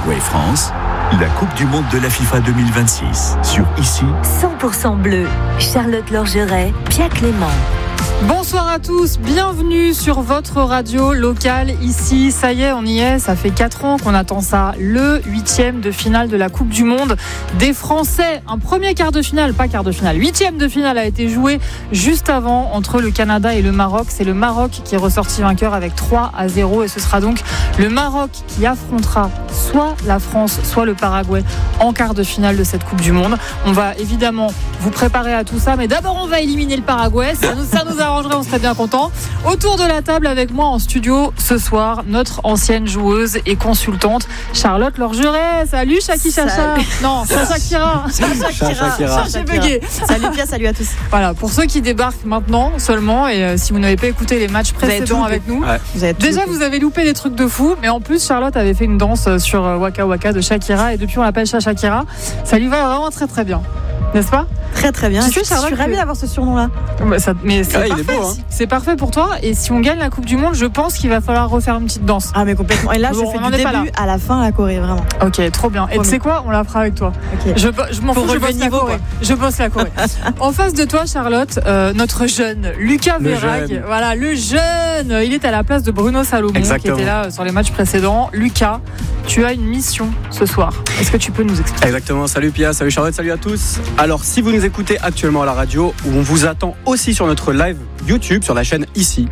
Paraguay-France, la Coupe du Monde de la FIFA 2026. Sur ICI, 100% bleu. Charlotte Lorgeret, Pia Clément. Bonsoir à tous, bienvenue sur votre radio locale ici. Ça y est, on y est, ça fait 4 ans qu'on attend ça. Le 8e de finale de la Coupe du Monde des Français. Un premier quart de finale, pas quart de finale, 8e de finale a été joué juste avant entre le Canada et le Maroc. C'est le Maroc qui est ressorti vainqueur avec 3-0 et ce sera donc le Maroc qui affrontera soit la France, soit le Paraguay en quart de finale de cette Coupe du Monde. On va évidemment vous préparer à tout ça, mais d'abord on va éliminer le Paraguay, ça nous arrangerait, on serait bien content. Autour de la table avec moi en studio ce soir, notre ancienne joueuse et consultante Charlotte Lorgeret. Salut Chaki Chacha. Non, Chacha Kira. J'ai bugué. Salut Pia, salut à tous. Voilà, pour ceux qui débarquent maintenant seulement et si vous n'avez pas écouté les matchs précédents avec nous, déjà vous avez loupé des trucs de fou, mais en plus Charlotte avait fait une danse sur Waka Waka de Shakira et depuis on l'appelle Chacha Kira. Ça lui va vraiment très très bien. N'est-ce pas ? Très très bien. Tu sais, Charlotte, je suis ravie d'avoir ce surnom-là. Mais c'est parfait. Il est beau, hein. C'est parfait pour toi. Et si on gagne la Coupe du Monde, je pense qu'il va falloir refaire une petite danse. Ah mais complètement. Et là, je fais du début à la fin la Corée, vraiment. Ok, trop bien. Et tu sais quoi ? On la fera avec toi. Okay. Je m'en fous. Je bosse la Corée. Je bosse la Corée. En face de toi, Charlotte, notre jeune Lucas Verhaeghe. Voilà, le jeune. Il est à la place de Bruno Salomon, Exactement. qui était là sur les matchs précédents. Lucas, tu as une mission ce soir. Est-ce que tu peux nous expliquer ? Exactement, salut Pia, salut Charlotte, salut à tous. Alors si vous nous écoutez actuellement à la radio, on vous attend aussi sur notre live YouTube sur la chaîne ICI.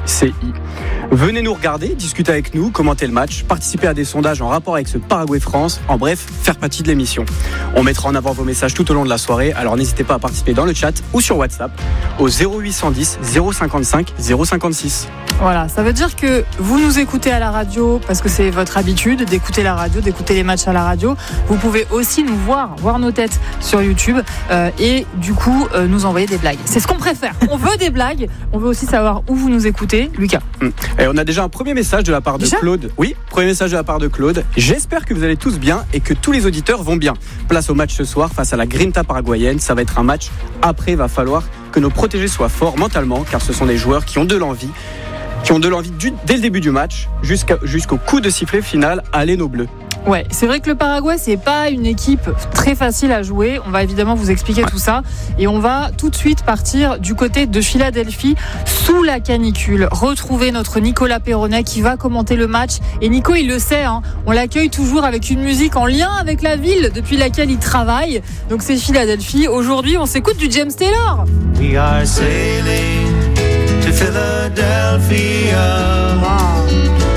Venez nous regarder, discuter avec nous, commenter le match, participer à des sondages en rapport avec ce Paraguay-France, en bref, faire partie de l'émission. On mettra en avant vos messages tout au long de la soirée, alors n'hésitez pas à participer dans le chat ou sur WhatsApp au 0810 055 056. Voilà, ça veut dire que vous nous écoutez à la radio parce que c'est votre habitude d'écouter la radio, d'écouter les matchs à la radio. Vous pouvez aussi nous voir nos têtes sur YouTube et du coup nous envoyer des blagues. C'est ce qu'on préfère. On veut des blagues, on veut aussi savoir où vous nous écoutez. Lucas. Et on a déjà un premier message de la part de Claude. Oui, premier message de la part de Claude. J'espère que vous allez tous bien et que tous les auditeurs vont bien. Place au match ce soir face à la Grinta paraguayenne. Ça va être un match. Après, il va falloir que nos protégés soient forts mentalement car ce sont des joueurs qui ont de l'envie. Dès le début du match jusqu'au coup de sifflet final. Allez nos bleus. Ouais, c'est vrai que le Paraguay, c'est pas une équipe très facile à jouer. On va évidemment vous expliquer tout ça. Et on va tout de suite partir du côté de Philadelphie, sous la canicule. Retrouver notre Nicolas Perronnet qui va commenter le match. Et Nico, il le sait, hein, on l'accueille toujours avec une musique en lien avec la ville depuis laquelle il travaille. Donc c'est Philadelphie. Aujourd'hui, on s'écoute du James Taylor. We are sailing to Philadelphia. Wow.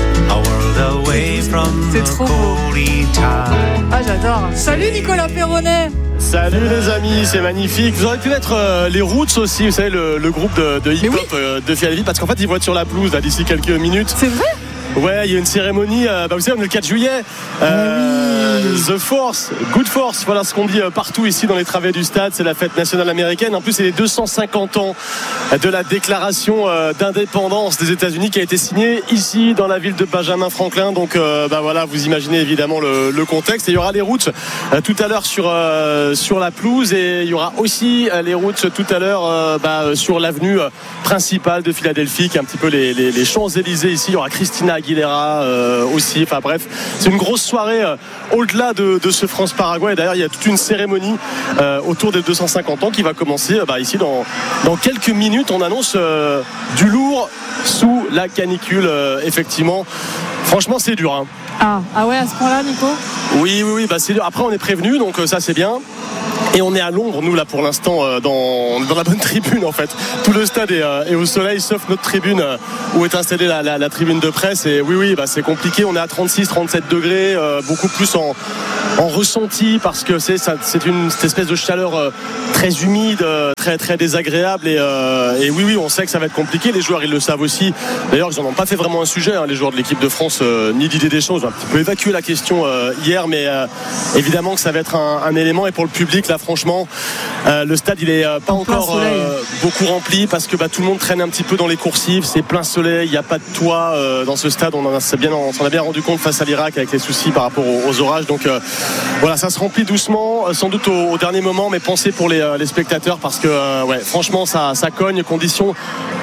C'est trop beau. Ah, j'adore. Salut Nicolas Perronnet. Salut les amis, c'est magnifique. Vous aurez pu mettre les Roots aussi, vous savez, le groupe de hip-hop de Philadelphie, parce qu'en fait ils vont être sur la pelouse là, d'ici quelques minutes. C'est vrai ? Ouais, il y a une cérémonie, vous savez, on est le 4 juillet. The Force, Good Force, voilà ce qu'on dit partout ici dans les travées du stade. C'est la fête nationale américaine. En plus, c'est les 250 ans de la déclaration d'indépendance des États-Unis qui a été signée ici dans la ville de Benjamin Franklin. Donc, voilà, vous imaginez évidemment le contexte. Et il y aura les routes tout à l'heure sur la pelouse et il y aura aussi les routes tout à l'heure sur l'avenue principale de Philadelphie, qui est un petit peu les Champs-Élysées ici. Il y aura Christina Aguilera aussi. Enfin bref, c'est une grosse soirée au-delà de ce France-Paraguay. D'ailleurs, il y a toute une cérémonie autour des 250 ans qui va commencer ici dans quelques minutes. On annonce du lourd sous la canicule, effectivement. Franchement, c'est dur, hein. Ah ouais, à ce point-là, Nico ? Oui, c'est dur. Après, on est prévenu, donc ça, c'est bien. Et on est à l'ombre, nous, là, pour l'instant, dans la bonne tribune, en fait. Tout le stade est au soleil, sauf notre tribune où est installée la tribune de presse. Et c'est compliqué. On est à 36, 37 degrés, beaucoup plus en ressenti, parce que c'est cette espèce de chaleur très humide, très, très désagréable. Et on sait que ça va être compliqué. Les joueurs, ils le savent aussi. D'ailleurs, ils n'en ont pas fait vraiment un sujet, hein, les joueurs de l'équipe de France, ni d'idée des choses. On a un petit peu évacué la question hier, mais évidemment que ça va être un élément. Et pour le public, là, franchement, le stade, il est pas encore beaucoup rempli, parce que tout le monde traîne un petit peu dans les coursives. C'est plein soleil, il n'y a pas de toit dans ce stade. On s'en a bien rendu compte face à l'Irak avec les soucis par rapport aux orages. Donc voilà, ça se remplit doucement, sans doute au dernier moment, mais pensez pour les spectateurs, parce que franchement, ça cogne. Conditions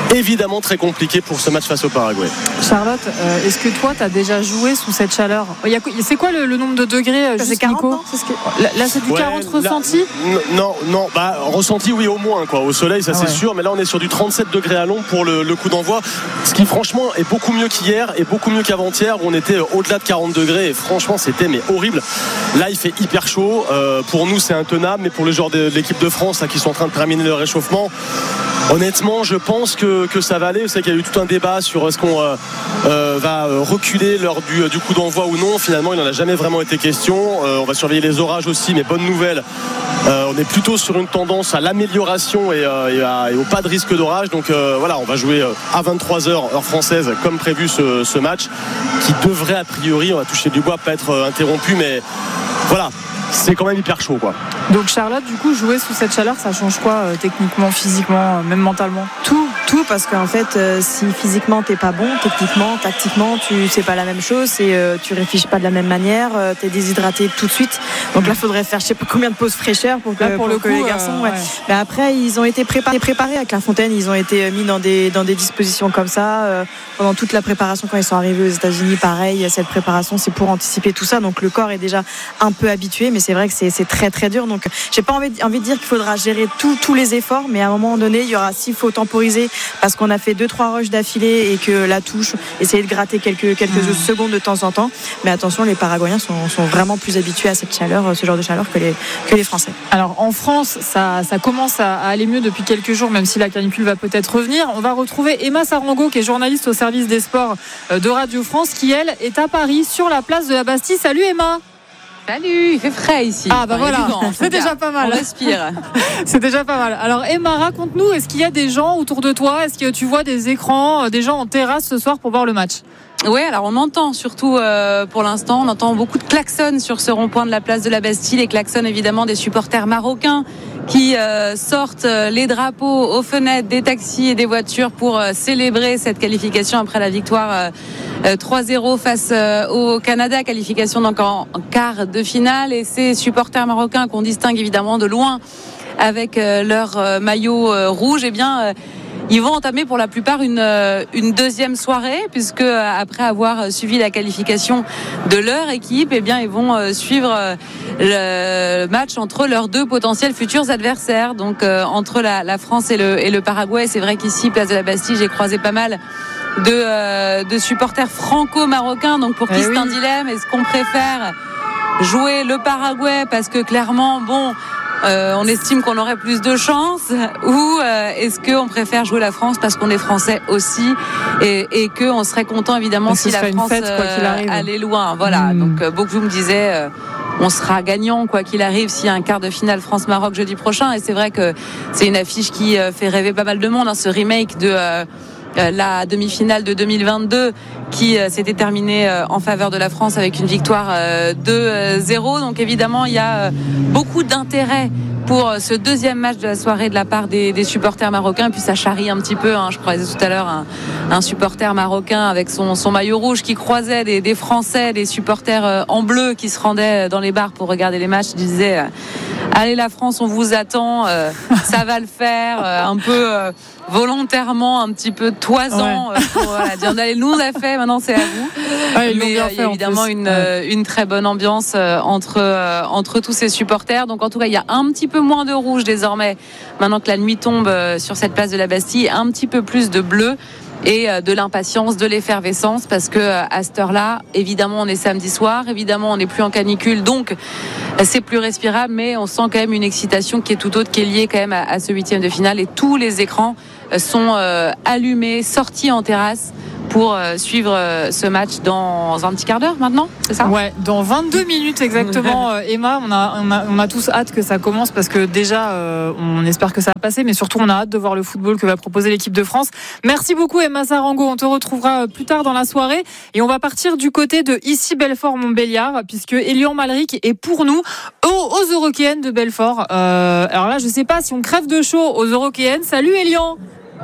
évidemment très compliqué pour ce match face au Paraguay. Charlotte, est-ce que toi, tu as déjà joué sous cette chaleur ? C'est quoi le nombre de degrés, c'est 40, Nico ? non ? Là, c'est du 40 ressenti ? Non, ressenti, oui, au moins, quoi. Au soleil, ça c'est sûr, mais là, on est sur du 37 degrés à l'ombre pour le coup d'envoi, ce qui, franchement, est beaucoup mieux qu'hier et beaucoup mieux qu'avant-hier, où on était au-delà de 40 degrés, et franchement, c'était horrible. Là, il fait hyper chaud. Pour nous, c'est intenable, mais pour les joueurs de l'équipe de France, là, qui sont en train de terminer le réchauffement, honnêtement, je pense que ça va aller. Vous savez qu'il y a eu tout un débat sur est-ce qu'on va reculer lors du coup d'envoi ou non. Finalement, il n'en a jamais vraiment été question. On va surveiller les orages aussi, mais bonne nouvelle, on est plutôt sur une tendance à l'amélioration et au pas de risque d'orage. Donc voilà, on va jouer à 23h heure française comme prévu ce match, qui devrait a priori, on va toucher du bois, pas être interrompu, mais voilà, c'est quand même hyper chaud, quoi. Donc Charlotte, du coup, jouer sous cette chaleur, ça change quoi techniquement, physiquement, même mentalement ? Tout, parce qu'en fait, si physiquement t'es pas bon, techniquement, tactiquement, c'est pas la même chose, tu réfléchis pas de la même manière, t'es déshydraté tout de suite. Donc là, faudrait faire je sais pas combien de pauses fraîcheur pour que les garçons. Ouais. Mais après, ils ont été préparés à Clairefontaine, ils ont été mis dans des dispositions comme ça pendant toute la préparation quand ils sont arrivés aux États-Unis. Pareil, cette préparation, c'est pour anticiper tout ça. Donc le corps est déjà un peu habitué, mais c'est vrai que c'est très très dur. Donc j'ai pas envie de dire qu'il faudra gérer tous les efforts, mais à un moment donné, il y aura, s'il faut temporiser parce qu'on a fait 2-3 rushs d'affilée et que la touche, essayer de gratter quelques secondes de temps en temps. Mais attention, les Paraguayens sont vraiment plus habitués à cette chaleur, ce genre de chaleur que les Français. Alors en France, ça commence à aller mieux depuis quelques jours, même si la canicule va peut-être revenir. On va retrouver Emma Sarango, qui est journaliste au service des sports de Radio France, qui elle est à Paris sur la place de la Bastille. Salut Emma. Salut, il fait frais ici. Ah bah voilà, c'est déjà pas mal. On respire. C'est déjà pas mal. Alors Emma, raconte-nous, est-ce qu'il y a des gens autour de toi ? Est-ce que tu vois des écrans, des gens en terrasse ce soir pour voir le match ? Oui, alors on entend surtout pour l'instant, on entend beaucoup de klaxons sur ce rond-point de la place de la Bastille, les klaxons évidemment des supporters marocains qui sortent les drapeaux aux fenêtres des taxis et des voitures pour célébrer cette qualification après la victoire 3-0 face au Canada, qualification donc en quart de finale. Et ces supporters marocains qu'on distingue évidemment de loin avec leur maillot rouge, eh bien ils vont entamer pour la plupart une deuxième soirée, puisque après avoir suivi la qualification de leur équipe, eh bien ils vont suivre le match entre leurs deux potentiels futurs adversaires, donc entre la France et le Paraguay. C'est vrai qu'ici, place de la Bastille, j'ai croisé pas mal de supporters franco-marocains. Donc pour qui c'est un dilemme, est-ce qu'on préfère jouer le Paraguay parce que clairement, on estime qu'on aurait plus de chance, ou est-ce qu'on préfère jouer la France parce qu'on est français aussi et qu'on serait content évidemment si la France allait loin. Voilà, donc beaucoup me disaient on sera gagnant quoi qu'il arrive s'il y a un quart de finale France-Maroc jeudi prochain. Et c'est vrai que c'est une affiche qui fait rêver pas mal de monde, ce remake de la demi-finale de 2022 qui s'était terminée en faveur de la France avec une victoire 2-0. Donc évidemment, il y a beaucoup d'intérêt pour ce deuxième match de la soirée de la part des supporters marocains. Puis ça charrie un petit peu, je croisais tout à l'heure un supporter marocain avec son maillot rouge qui croisait des Français, des supporters en bleu qui se rendaient dans les bars pour regarder les matchs. Il disait allez la France, on vous attend, ça va le faire, un peu volontairement un petit peu toisant pour dire allez, nous on a fait, maintenant c'est à vous. Mais il y a évidemment une très bonne ambiance entre tous ces supporters. Donc en tout cas il y a un petit peu moins de rouge désormais maintenant que la nuit tombe sur cette place de la Bastille, un petit peu plus de bleu et de l'impatience, de l'effervescence, parce que à cette heure-là, évidemment, on est samedi soir, évidemment, on n'est plus en canicule, donc c'est plus respirable, mais on sent quand même une excitation qui est tout autre, qui est liée quand même à ce huitième de finale, et tous les écrans sont allumés, sortis en terrasse pour suivre ce match dans un petit quart d'heure maintenant, c'est ça ? Ouais, dans 22 minutes exactement. Emma, on a tous hâte que ça commence parce que déjà, on espère que ça va passer, mais surtout on a hâte de voir le football que va proposer l'équipe de France. Merci beaucoup Emma Sarango, on te retrouvera plus tard dans la soirée et on va partir du côté de ici Belfort-Montbéliard puisque Elian Malric est pour nous aux Eurockéennes de Belfort. Alors là, je sais pas si on crève de chaud aux Eurockéennes. Salut Elian.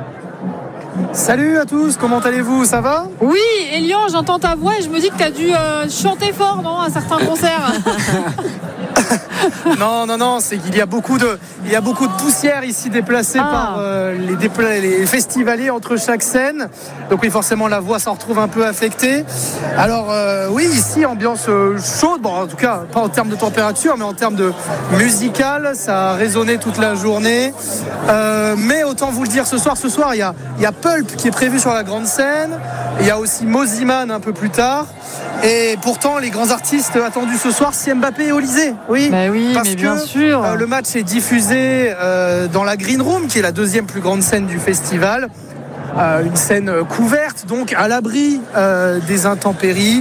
Salut à tous, comment allez-vous, ça va ? Oui, Elian, j'entends ta voix et je me dis que tu as dû chanter fort, non, à certains concerts. Non, c'est qu'il y a beaucoup de poussière ici déplacée par les festivaliers entre chaque scène. Donc oui, forcément la voix s'en retrouve un peu affectée. Alors oui, ici ambiance chaude, bon en tout cas pas en termes de température, mais en termes de musical, ça a résonné toute la journée. Mais autant vous le dire, ce soir il y a Pulp qui est prévu sur la grande scène. Il y a aussi Mosiman un peu plus tard. Et pourtant, les grands artistes attendus ce soir, c'est Mbappé et Olysée. Oui, parce mais que bien sûr. Le match est diffusé dans la Green Room, qui est la deuxième plus grande scène du festival. Une scène couverte, donc à l'abri des intempéries.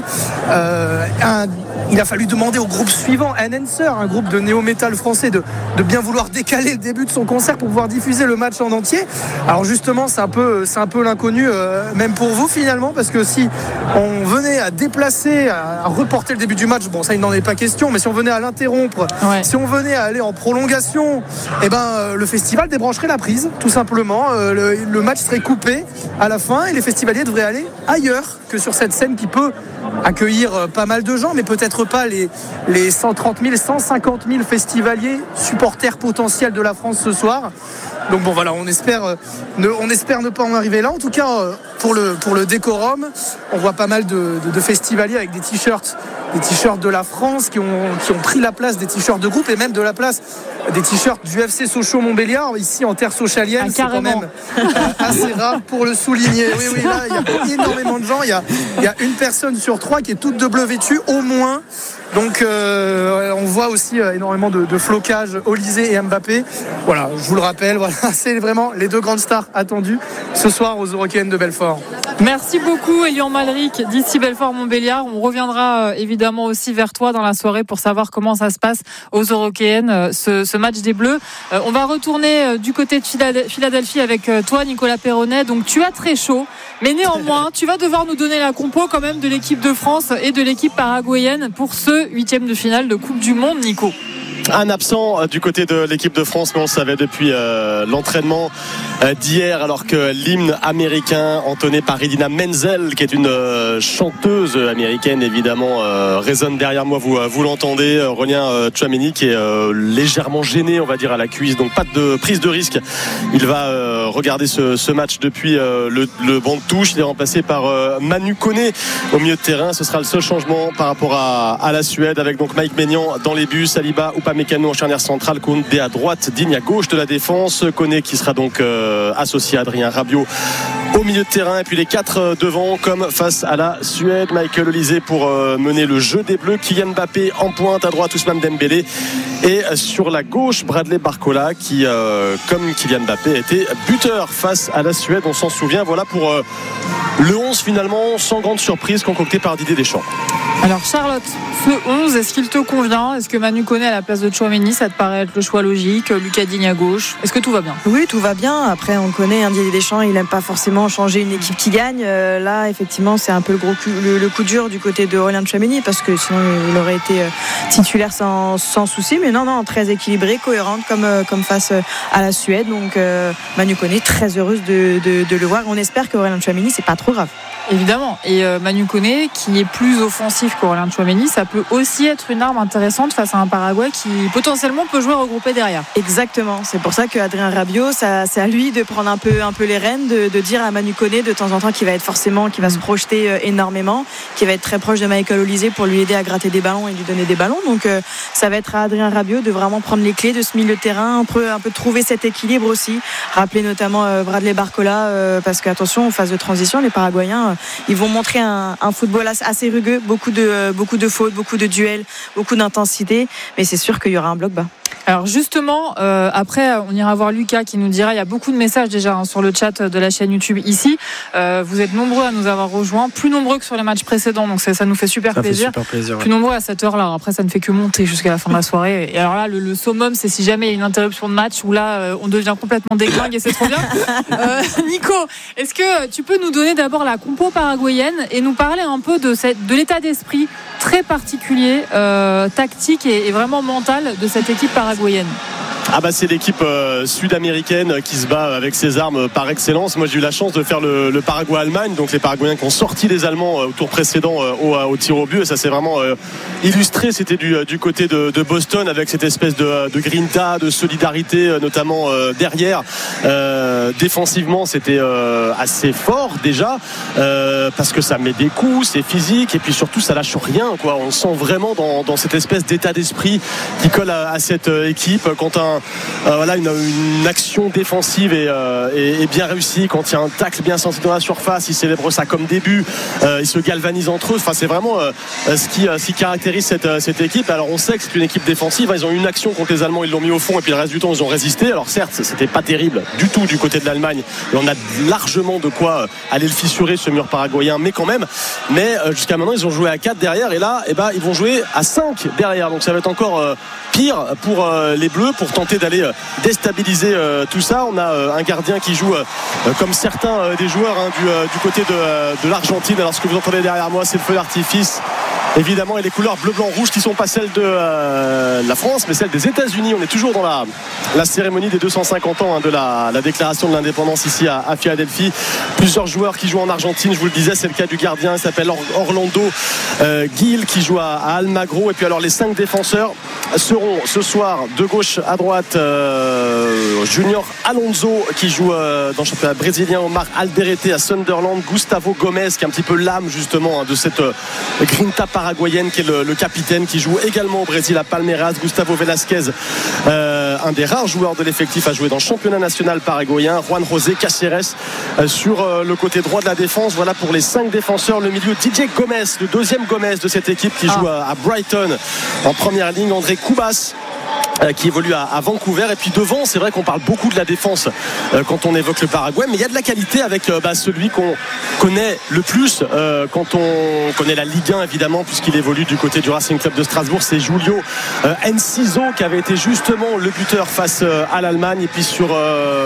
Il a fallu demander au groupe suivant, Enhancer, un groupe de néo-metal français, de bien vouloir décaler le début de son concert pour pouvoir diffuser le match en entier. Alors justement, c'est un peu l'inconnu, même pour vous finalement, parce que si on venait à déplacer, à reporter le début du match, bon ça il n'en est pas question, mais si on venait à l'interrompre, si on venait à aller en prolongation, le festival débrancherait la prise, tout simplement. Le match serait coupé à la fin et les festivaliers devraient aller ailleurs que sur cette scène qui peut accueillir pas mal de gens, mais peut-être pas les 130 000, 150 000 festivaliers supporters potentiels de la France ce soir. Donc bon voilà, on espère ne pas en arriver là. En tout cas, pour le décorum, on voit pas mal de festivaliers avec des t-shirts de la France qui ont pris la place des t-shirts de groupe et même de la place des t-shirts du FC Sochaux Montbéliard ici en terre sochalienne. C'est quand même assez rare pour le souligner. Oui, là il y a énormément de gens. Il y a une personne sur 3 qui est toute de bleu vêtue au moins. Donc on voit aussi énormément de flocage, Olysée et Mbappé. Voilà, je vous le rappelle, c'est vraiment les deux grandes stars attendues ce soir aux Eurockéennes de Belfort. Merci beaucoup Elian Malric d'ici Belfort-Montbéliard. On reviendra évidemment aussi vers toi dans la soirée pour savoir comment ça se passe aux Eurockéennes, ce match des Bleus. On va retourner du côté de Philadelphie avec toi Nicolas Perronnet. Donc tu as très chaud, mais néanmoins tu vas devoir nous donner la compo quand même de l'équipe de France et de l'équipe paraguayenne pour ce 8e de finale de Coupe du Monde, Nico. Un absent du côté de l'équipe de France, mais on le savait depuis l'entraînement d'hier, alors que l'hymne américain entonné par Idina Menzel, qui est une chanteuse américaine évidemment, résonne derrière moi, vous l'entendez. Aurélien Tchouameni qui est légèrement gêné, on va dire, à la cuisse, donc pas de prise de risque. Il va regarder ce match depuis le banc de touche. Il est remplacé par Manu Koné au milieu de terrain. Ce sera le seul changement par rapport à la Suède, avec donc Mike Maignan dans les buts, Saliba ou Mécano en charnière centrale, Koundé à droite, Digne à gauche de la défense, Koné qui sera donc associé à Adrien Rabiot au milieu de terrain, et puis les 4 devant comme face à la Suède. Michael Olysée pour mener le jeu des Bleus, Kylian Mbappé en pointe, à droite Ousmane Dembélé, et sur la gauche Bradley Barcola qui comme Kylian Mbappé a été buteur face à la Suède, on s'en souvient. Voilà pour le 11 finalement sans grande surprise concocté par Didier Deschamps. Alors Charlotte, ce 11, est-ce qu'il te convient? Est-ce que Manu Koné à la place de Tchouameni, ça te paraît être le choix logique? Lucas Digne à gauche, est-ce que tout va bien? Oui, tout va bien. Après, on connaît Didier Deschamps, il n'aime pas forcément changer une équipe qui gagne. Là, effectivement, c'est un peu le coup dur du côté de Aurélien Tchouameni, parce que sinon il aurait été titulaire sans souci. Mais non, très équilibré, cohérente comme face à la Suède. Donc Manu Koné, très heureuse de le voir. On espère qu'Aurélien Tchouameni, c'est pas trop grave. Évidemment, et Manu Koné qui est plus offensif qu'Aurélien Tchouameni, ça peut aussi être une arme intéressante face à un Paraguay qui potentiellement peut jouer regroupé derrière. Exactement, c'est pour ça qu'Adrien Rabiot, c'est à lui de prendre un peu les rênes, de dire à Manu Koné de temps en temps qu'il va se projeter énormément, qu'il va être très proche de Michael Olysée pour lui aider à gratter des ballons et lui donner des ballons. Donc ça va être à Adrien Rabiot de vraiment prendre les clés de ce milieu de terrain, un peu trouver cet équilibre aussi. Rappeler notamment Bradley Barcola, parce qu'attention, en phase de transition, les Paraguayens ils vont montrer un football assez rugueux, beaucoup de fautes, beaucoup de duels, beaucoup d'intensité, mais c'est sûr qu'il y aura un bloc bas. Alors justement, après on ira voir Lucas qui nous dira, il y a beaucoup de messages déjà sur le chat de la chaîne YouTube ici. Vous êtes nombreux à nous avoir rejoints, plus nombreux que sur les matchs précédents, donc ça nous fait super plaisir. Plus nombreux à cette heure-là. Après ça ne fait que monter jusqu'à la fin de la soirée. Et alors là, le summum, c'est si jamais il y a une interruption de match où là on devient complètement déglingue et c'est trop bien. Nico, est-ce que tu peux nous donner d'abord la compo paraguayenne et nous parler un peu de l'état d'esprit très particulier, tactique et vraiment mental de cette équipe paraguayenne? C'est l'équipe sud-américaine qui se bat avec ses armes par excellence. Moi j'ai eu la chance de faire le Paraguay-Allemagne, donc les Paraguayens qui ont sorti les Allemands au tour précédent au tir au but, et ça s'est vraiment illustré. C'était du côté de Boston, avec cette espèce de grinta, de solidarité, notamment derrière. Défensivement c'était assez fort déjà, parce que ça met des coups, c'est physique, et puis surtout ça lâche rien, quoi. On sent vraiment dans cette espèce d'état d'esprit qui colle à cette équipe. Quand une action défensive est bien réussie, quand il y a un tacle bien senti dans la surface, ils célèbrent ça comme début, ils se galvanisent entre eux. C'est vraiment ce qui caractérise cette équipe. Alors on sait que c'est une équipe défensive, ils ont eu une action contre les Allemands, ils l'ont mis au fond, et puis le reste du temps ils ont résisté. Alors certes c'était pas terrible du tout du côté de l'Allemagne, et on a largement de quoi aller le fissurer, ce mur paraguayen, mais quand même. Mais jusqu'à maintenant ils ont joué à 4 derrière, et là ils vont jouer à 5 derrière, donc ça va être encore pire pour les Bleus, pour tenter d'aller déstabiliser tout ça. On a un gardien qui joue comme certains des joueurs du côté de l'Argentine. Alors ce que vous entendez derrière moi, c'est le feu d'artifice évidemment, et les couleurs bleu, blanc, rouge qui sont pas celles de la France mais celles des États-Unis. On est toujours dans la cérémonie des 250 ans de la déclaration de l'indépendance ici à Philadelphie. Plusieurs joueurs qui jouent en Argentine, je vous le disais, c'est le cas du gardien, il s'appelle Orlando Gil, qui joue à Almagro. Et puis alors les 5 défenseurs seront ce soir de gauche à droite Junior Alonso qui joue dans le championnat brésilien, Omar Alderete à Sunderland, Gustavo Gomez qui est un petit peu l'âme justement de cette grinta paraguayenne, qui est le capitaine, qui joue également au Brésil à Palmeiras. Gustavo Velasquez, un des rares joueurs de l'effectif à jouer dans le championnat national paraguayen. Juan José Caceres sur le côté droit de la défense. Voilà pour les 5 défenseurs. Le milieu, DJ Gomez, le deuxième Gomez de cette équipe qui joue à Brighton en première ligne. André Cubas qui évolue à Vancouver. Et puis devant, c'est vrai qu'on parle beaucoup de la défense quand on évoque le Paraguay, mais il y a de la qualité avec celui qu'on connaît le plus quand on connaît la Ligue 1 évidemment, puisqu'il évolue du côté du Racing Club de Strasbourg. C'est Julio Enciso qui avait été justement le buteur face à l'Allemagne. Et puis sur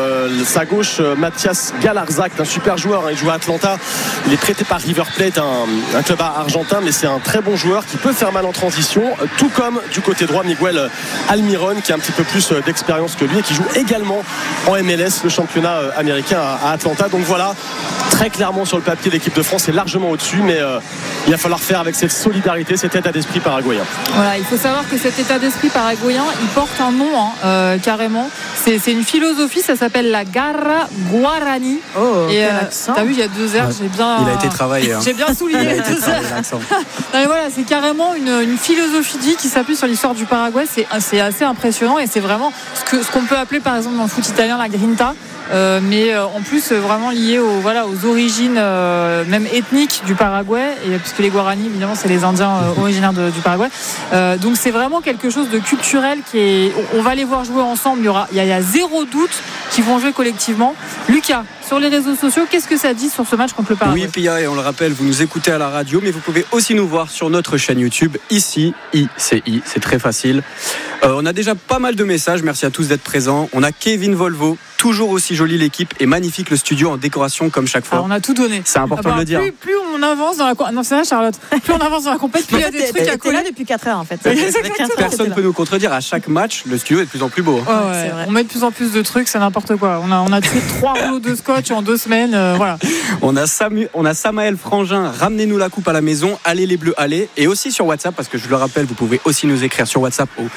sa gauche, Mathias Galarzac, un super joueur, il joue à Atlanta, il est prêté par River Plate, un club argentin, mais c'est un très bon joueur qui peut faire mal en transition, tout comme du côté droit Miguel Almiron, qui a un petit peu plus d'expérience que lui et qui joue également en MLS, le championnat américain à Atlanta. Donc voilà, très clairement sur le papier, l'équipe de France est largement au-dessus, mais il va falloir faire avec cette solidarité, cet état d'esprit paraguayen. Voilà, il faut savoir que cet état d'esprit paraguayen, il porte un nom carrément. C'est une philosophie, ça s'appelle la Garra Guarani. Oh, et t'as vu, il y a 2 heures, j'ai bien. Il a été travaillé. J'ai bien souligné les 2 heures. Voilà, c'est carrément une philosophie qui s'appuie sur l'histoire du Paraguay. C'est assez impressionnant, et c'est vraiment ce qu'on peut appeler par exemple dans le foot italien la grinta. Mais en plus vraiment lié aux origines même ethniques du Paraguay, et puisque les Guarani évidemment c'est les Indiens originaires du Paraguay, donc c'est vraiment quelque chose de culturel on va les voir jouer ensemble. Il y a zéro doute qu'ils vont jouer collectivement. Lucas, sur les réseaux sociaux, qu'est-ce que ça dit sur ce match contre le Paraguay? Oui, Pia, et on le rappelle, vous nous écoutez à la radio, mais vous pouvez aussi nous voir sur notre chaîne YouTube, ici, ICI, c'est très facile. On a déjà pas mal de messages, merci à tous d'être présents. On a Kevin Volvo, toujours aussi jolie l'équipe et magnifique le studio en décoration comme chaque fois. On a tout donné. C'est important de le dire. Plus on avance dans la non, c'est vrai Charlotte. Plus on avance dans la compétition, plus il y a des trucs à coller. Là depuis 4 heures en fait. Personne ne peut nous contredire. À chaque match, le studio est de plus en plus beau. Ouais. On met de plus en plus de trucs, c'est n'importe quoi. On a tué 3 rouleaux de scotch en 2 semaines. Voilà. On a Samaël Frangin, ramenez-nous la coupe à la maison, allez les Bleus, allez. Et aussi sur WhatsApp, parce que je le rappelle, vous pouvez aussi nous écrire sur WhatsApp au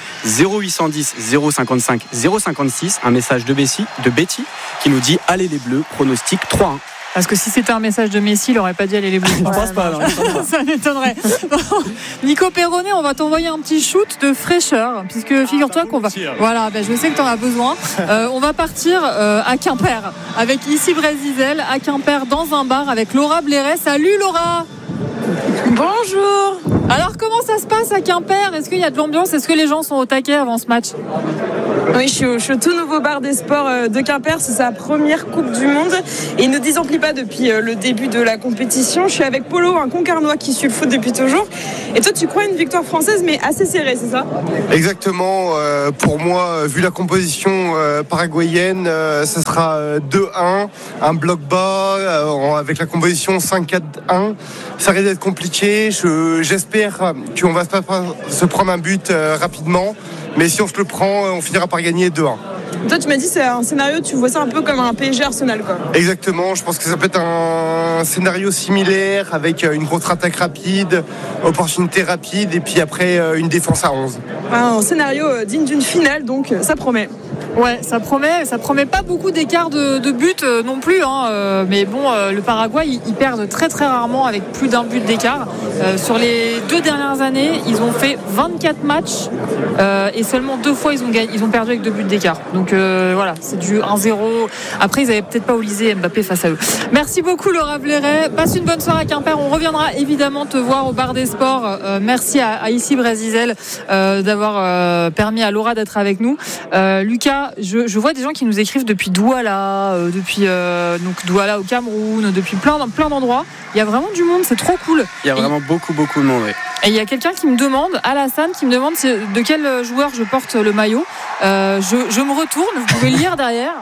0810 055 056, un message de Betty qui nous dit allez les Bleus, pronostic 3-1. Parce que si c'était un message de Messi, il n'aurait pas dit allez les Bleus. Je pense pas. Ça m'étonnerait. Nico Perronnet, on va t'envoyer un petit shoot de fraîcheur, puisque figure-toi qu'on va. Voilà, je sais que tu en as besoin. On va partir à Quimper avec Ici Brésil, à Quimper, dans un bar avec Laura Blairet. Salut Laura. Bonjour. Alors comment ça se passe à Quimper? Est-ce qu'il y a de l'ambiance? Est-ce que les gens sont au taquet avant ce match? Oui, je suis au tout nouveau bar des sports de Quimper. C'est sa première Coupe du Monde et il ne désemplit pas depuis le début de la compétition. Je suis avec Polo, un Concarnois qui suit le foot depuis toujours. Et toi, tu crois une victoire française, mais assez serrée, c'est ça? Exactement. Pour moi, vu la composition paraguayenne, ça sera 2-1, un bloc bas, avec la composition 5-4-1. Ça risque d'être compliqué. J'espère qu'on va se prendre un but rapidement. Mais si on se le prend, on finira par gagner 2-1. Toi, tu m'as dit c'est un scénario, tu vois ça un peu comme un PSG Arsenal, quoi. Exactement, je pense que ça peut être un scénario similaire avec une contre-attaque rapide, opportunité rapide et puis après une défense à 11. Un scénario digne d'une finale, donc ça promet. Ouais, ça promet pas beaucoup d'écart de but non plus, hein. Mais bon, le Paraguay, ils perdent très très rarement avec plus d'un but d'écart. Sur les 2 dernières années, ils ont fait 24 matchs et seulement 2 fois ils ont perdu avec 2 buts d'écart. Donc voilà, c'est du 1-0. Après, ils avaient peut-être pas Olysée et Mbappé face à eux. Merci beaucoup Laura Bleret. Passe une bonne soirée à Quimper. On reviendra évidemment te voir au bar des sports. Merci à Ici Brasizel d'avoir permis à Laura d'être avec nous. Lucas, je vois des gens qui nous écrivent depuis Douala, donc Douala au Cameroun, depuis plein d'endroits. Il y a vraiment du monde, c'est trop cool. Il y a vraiment beaucoup de monde. Oui. Et il y a quelqu'un qui me demande, Alassane, de quel joueur je porte le maillot. Je me retourne, vous pouvez le lire derrière.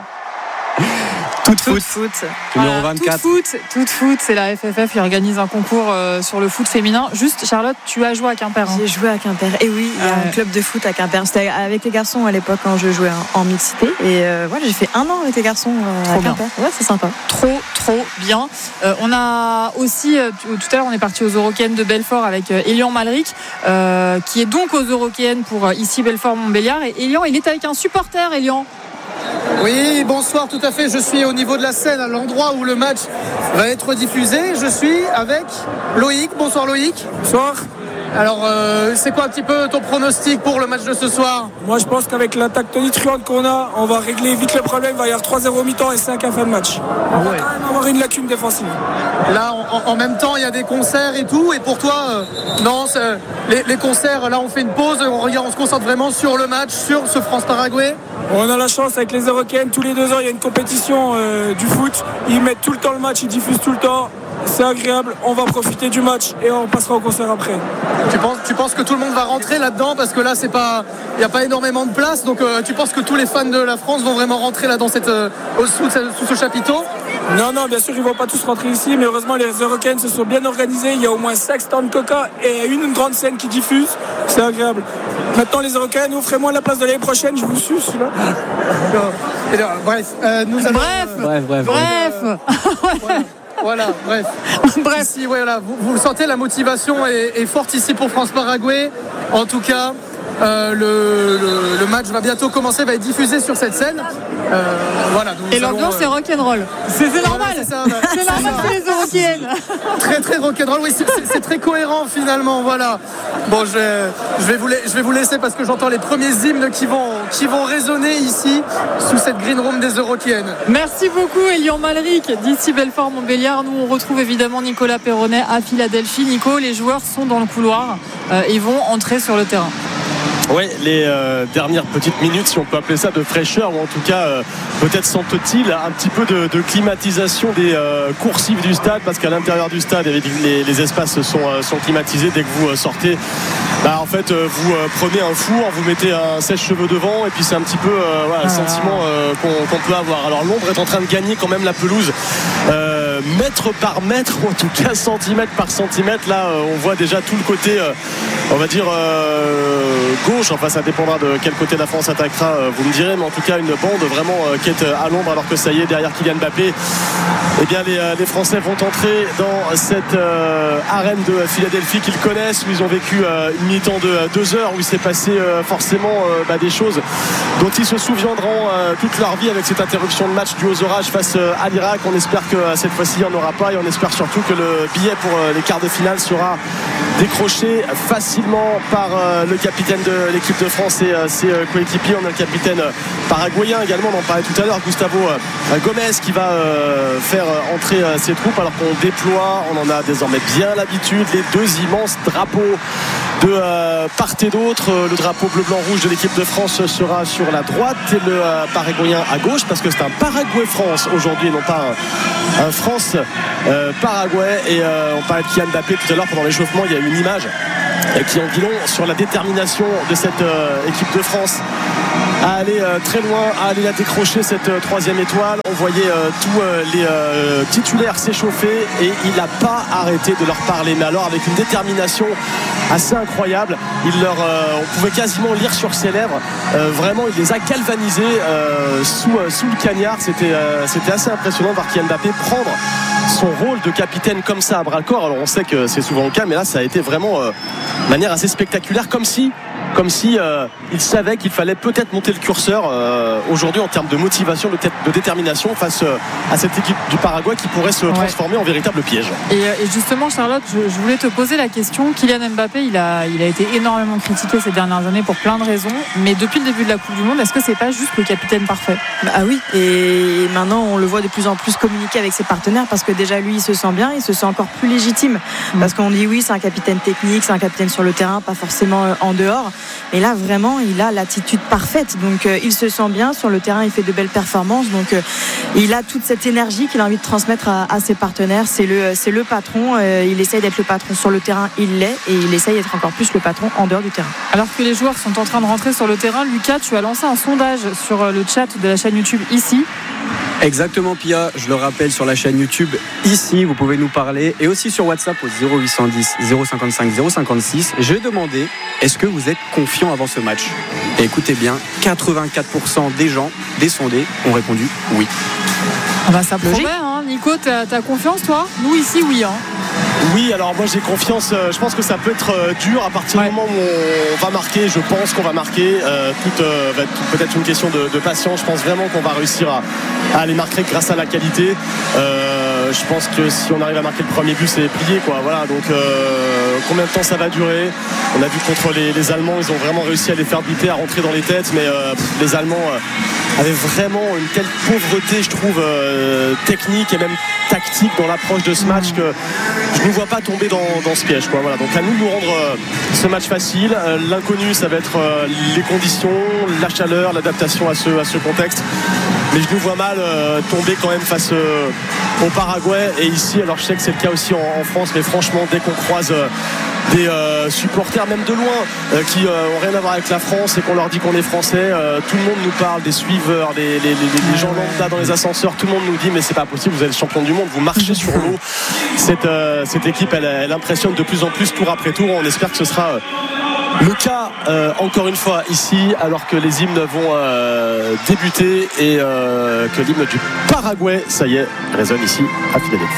Toute foot. Numéro 24. Toute foot, c'est la FFF qui organise un concours sur le foot féminin. Juste, Charlotte, tu as joué à Quimper. J'ai joué à Quimper. Et oui, il y a un club de foot à Quimper. C'était avec les garçons à l'époque quand je jouais en mixité. Et voilà, j'ai fait 1 an avec les garçons à Quimper. Ouais, c'est sympa. Trop bien. On a aussi, tout à l'heure, on est parti aux Eurokéennes de Belfort avec Elian Malric, qui est donc aux Eurokéennes pour ici Belfort-Montbéliard. Et Elian, il est avec un supporter, Elian. Oui, bonsoir, tout à fait. Je suis au niveau de la scène, à l'endroit où le match va être diffusé. Je suis avec Loïc. Bonsoir Loïc. Bonsoir. Alors, c'est quoi un petit peu ton pronostic pour le match de ce soir ? Moi, je pense qu'avec l'attaque tonitruante qu'on a, on va régler vite le problème. Il va y avoir 3-0 mi-temps et 5 à fin de match. On va quand même avoir une lacune défensive. Là, en même temps, il y a des concerts et tout. Et pour toi, non, les concerts, là, on fait une pause. On se concentre vraiment sur le match, sur ce France-Paraguay. On a la chance avec les Eurokéennes. Tous les 2 ans, il y a une compétition du foot. Ils mettent tout le temps le match, ils diffusent tout le temps. C'est agréable, on va profiter du match et on passera au concert après. Tu penses que tout le monde va rentrer là-dedans parce que là il n'y a pas énormément de place, donc tu penses que tous les fans de la France vont vraiment rentrer là dans sous ce chapiteau ? Non, bien sûr ils vont pas tous rentrer ici, mais heureusement les Eurokéennes se sont bien organisés. Il y a au moins 5 stands de coca et une grande scène qui diffuse, c'est agréable. Maintenant les Eurokéennes, offrez-moi la place de l'année prochaine, je vous suce là. Bref, nous allons... Bref. Voilà, bref. Ici, ouais, voilà, vous le sentez, la motivation est forte ici pour France-Paraguay. En tout cas, le match va bientôt commencer, va être diffusé sur cette scène. Voilà, et l'ambiance c'est rock'n'roll. C'est normal. C'est normal que les Eurokéennes. Très rock'n'roll. Oui, c'est très cohérent finalement. Voilà. Bon, je vais vous laisser parce que j'entends les premiers hymnes qui vont résonner ici sous cette green room des Eurokéennes. Merci beaucoup Elian Malric d'ici Belfort-Montbéliard. Nous on retrouve évidemment Nicolas Perronnet à Philadelphie. Nico, les joueurs sont dans le couloir et vont entrer sur le terrain. Oui, les dernières petites minutes, si on peut appeler ça, de fraîcheur, ou en tout cas peut-être sentent-ils un petit peu de climatisation des coursives du stade, parce qu'à l'intérieur du stade les espaces sont climatisés. Dès que vous sortez, en fait vous prenez un four, vous mettez un sèche-cheveux devant, et puis c'est un petit peu le sentiment qu'on peut avoir. Alors l'ombre est en train de gagner quand même la pelouse, mètre par mètre, ou en tout cas centimètre par centimètre. Là on voit déjà tout le côté on va dire gauche, enfin ça dépendra de quel côté la France attaquera, vous me direz, mais en tout cas une bande vraiment qui est à l'ombre, alors que ça y est, derrière Kylian Mbappé, eh bien les Français vont entrer dans cette arène de Philadelphie qu'ils connaissent, où ils ont vécu une mi-temps de 2 heures, où il s'est passé forcément des choses dont ils se souviendront toute leur vie, avec cette interruption de match due aux orages face à l'Irak. On espère que cette fois-ci il n'y en aura pas, et on espère surtout que le billet pour les quarts de finale sera décroché facilement par le capitaine de l'équipe de France et ses coéquipiers. On a le capitaine paraguayen également, on en parlait tout à l'heure, Gustavo Gomez, qui va faire entrer ses troupes, alors qu'on déploie, on en a désormais bien l'habitude, les 2 immenses drapeaux de part et d'autre. Le drapeau bleu-blanc-rouge de l'équipe de France sera sur la droite et le paraguayen à gauche, parce que c'est un Paraguay-France aujourd'hui, non pas un France-Paraguay. Et on parlait de Kylian Mbappé tout à l'heure pendant l'échauffement. Il y a une image qui en dit long sur la détermination de cette équipe de France à aller très loin, à aller la décrocher, cette 3e étoile. On voyait tous les titulaires s'échauffer, et il n'a pas arrêté de leur parler, mais alors avec une détermination assez incroyable. On pouvait quasiment lire sur ses lèvres. Vraiment, il les a galvanisés sous le cagnard. C'était assez impressionnant de voir Kylian Mbappé prendre son rôle de capitaine comme ça à bras-le-corps. Alors on sait que c'est souvent le cas, mais là ça a été vraiment de manière assez spectaculaire, comme si il savait qu'il fallait peut-être monter le curseur aujourd'hui en termes de motivation, de détermination face à cette équipe du Paraguay qui pourrait se transformer en véritable piège. Et justement, Charlotte, je voulais te poser la question. Kylian Mbappé, il a été énormément critiqué ces dernières années pour plein de raisons, mais depuis le début de la Coupe du Monde, est-ce que c'est pas juste le capitaine parfait? Ah oui, et maintenant on le voit de plus en plus communiquer avec ses partenaires, parce que déjà lui il se sent bien, il se sent encore plus légitime, parce qu'on dit oui, c'est un capitaine technique, c'est un capitaine sur le terrain, pas forcément en dehors, mais là vraiment il a l'attitude parfaite, donc il se sent bien sur le terrain, il fait de belles performances, donc il a toute cette énergie qu'il a envie de transmettre à ses partenaires. C'est le patron, il essaye d'être le patron sur le terrain, il l'est, et il essaye d'être encore plus le patron en dehors du terrain. Alors que les joueurs sont en train de rentrer sur le terrain, Lucas, tu as lancé un sondage sur le chat de la chaîne YouTube ici. Exactement, Pia, je le rappelle, sur la chaîne YouTube ici, vous pouvez nous parler, et aussi sur WhatsApp au 0810 055 056. Je demandais, est-ce que vous êtes confiant avant ce match? Et écoutez bien, 84% des gens, des sondés, ont répondu oui. Ah bah ça promet, hein. Nico, t'as confiance toi? Nous ici, oui. Hein. Oui, alors moi j'ai confiance. Je pense que ça peut être dur à partir du moment où on va marquer. Je pense qu'on va marquer. Tout va être peut-être une question de patience. Je pense vraiment qu'on va réussir à aller marquer grâce à la qualité. Je pense que si on arrive à marquer le premier but, c'est plié, quoi. Voilà. Donc combien de temps ça va durer? On a vu contre les Allemands, ils ont vraiment réussi à les faire buter, à rentrer dans les têtes, mais les Allemands avaient vraiment une telle pauvreté, je trouve, technique et même tactique dans l'approche de ce match, que je ne vois pas tomber dans ce piège, quoi. Voilà. Donc à nous de nous rendre ce match facile. L'inconnu, ça va être les conditions, la chaleur, l'adaptation à ce contexte. Mais je nous vois mal tomber quand même face au Paraguay. Et ici, alors je sais que c'est le cas aussi en France, mais franchement, dès qu'on croise des supporters même de loin qui ont rien à voir avec la France et qu'on leur dit qu'on est français, tout le monde nous parle, des suiveurs, les gens lambda dans les ascenseurs, tout le monde nous dit mais c'est pas possible, vous êtes champion du monde, vous marchez sur l'eau. Cette équipe elle impressionne de plus en plus tour après tour. On espère que ce sera le cas encore une fois ici, alors que les hymnes vont débuter et que l'hymne du Paraguay, ça y est, résonne ici à Philadelphie.